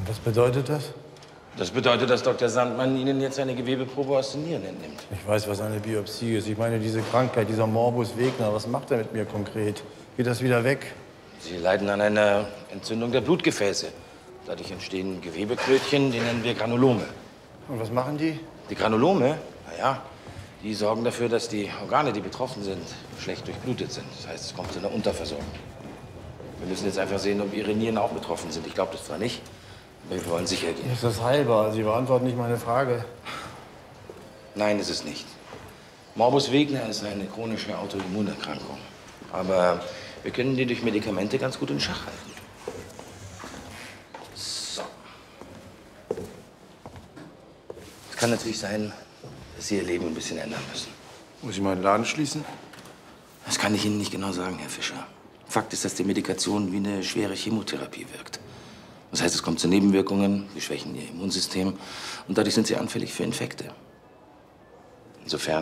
Und was bedeutet das? Das bedeutet, dass Dr. Sandmann Ihnen jetzt eine Gewebeprobe aus den Nieren entnimmt. Ich weiß, was eine Biopsie ist. Ich meine, diese Krankheit, dieser Morbus Wegner, was macht er mit mir konkret? Geht das wieder weg? Sie leiden an einer Entzündung der Blutgefäße. Dadurch entstehen Gewebeknötchen, die nennen wir Granulome. Und was machen die? Die Granulome, naja, die sorgen dafür, dass die Organe, die betroffen sind, schlecht durchblutet sind. Das heißt, es kommt zu einer Unterversorgung. Wir müssen jetzt einfach sehen, ob Ihre Nieren auch betroffen sind. Ich glaube das zwar nicht, aber wir wollen sicher gehen. Ist das heilbar? Sie beantworten nicht meine Frage. Nein, ist es nicht. Morbus Wegner ist eine chronische Autoimmunerkrankung. Aber wir können die durch Medikamente ganz gut in Schach halten. So. Es kann natürlich sein, dass Sie Ihr Leben ein bisschen ändern müssen. Muss ich meinen Laden schließen? Das kann ich Ihnen nicht genau sagen, Herr Fischer. Fakt ist, dass die Medikation wie eine schwere Chemotherapie wirkt. Das heißt, es kommt zu Nebenwirkungen, die schwächen Ihr Immunsystem und dadurch sind Sie anfällig für Infekte. Insofern